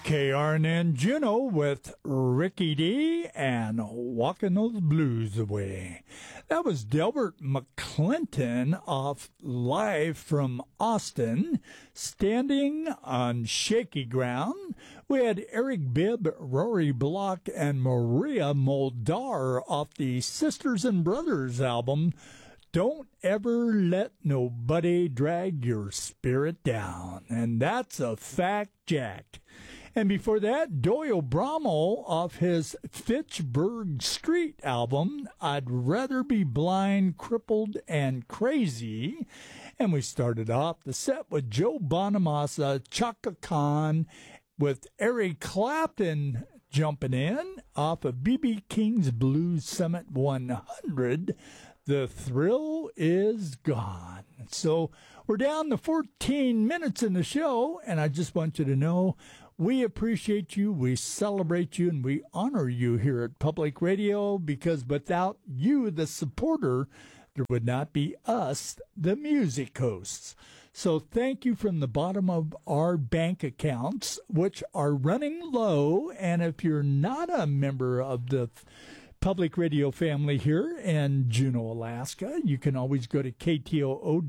KRNN Juneau with Ricky D and Walking Those Blues Away. That was Delbert McClinton off Live from Austin, Standing on Shaky Ground. We had Eric Bibb, Rory Block, and Maria Moldar off the Sisters and Brothers album, Don't Ever Let Nobody Drag Your Spirit Down. And that's a fact, Jack. And before that, Doyle Brommel off his Fitchburg Street album, I'd Rather Be Blind, Crippled, and Crazy. And we started off the set with Joe Bonamassa, Chaka Khan, with Eric Clapton jumping in off of B.B. King's Blues Summit 100. The Thrill Is Gone. So we're down to 14 minutes in the show, and I just want you to know we appreciate you, we celebrate you, and we honor you here at Public Radio, because without you, the supporter, there would not be us, the music hosts. So thank you from the bottom of our bank accounts, which are running low, and if you're not a member of the Public Radio family here in Juneau, Alaska, you can always go to ktoo.org.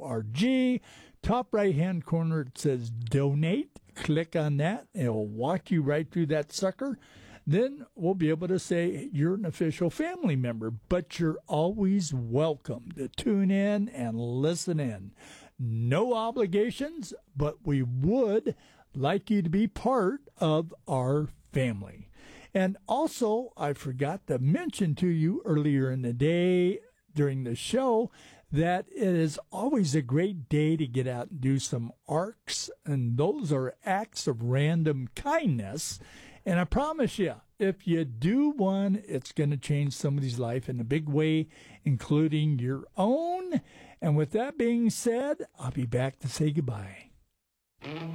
Top right-hand corner, it says Donate. Click on that. It'll walk you right through that sucker. Then we'll be able to say you're an official family member, but you're always welcome to tune in and listen in. No obligations, but we would like you to be part of our family. And also, I forgot to mention to you earlier in the day during the show that it is always a great day to get out and do some ARCs, and those are acts of random kindness. And I promise you, if you do one, it's going to change somebody's life in a big way, including your own. And with that being said, I'll be back to say goodbye.